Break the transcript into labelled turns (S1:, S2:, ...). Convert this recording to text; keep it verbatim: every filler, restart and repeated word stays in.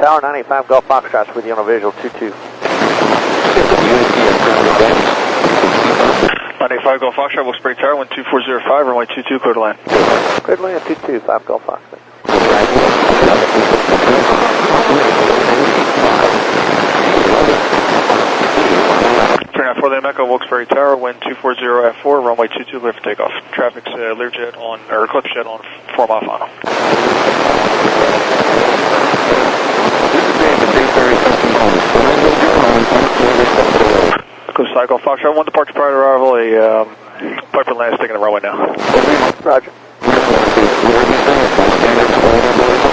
S1: Tower, ninety-five Golf Foxtrot's with you on a visual, two two.
S2: ninety-five Golf Foxtrot, Wilkes-Barre Tower, one two four zero five, runway two two, clear to land.
S1: Clear to land, two two, five Golf Foxtrot.
S2: three nine four Lima Echo, Wilkes-Barre Tower, wind two four zero F four, runway two two, clear for takeoff. Traffic's uh, Learjet on, or Eclipse Jet on four mile final. Go cycle, Foxtrot, one departure prior to arrival, a um, Piper Land is taking the runway now.
S1: Roger.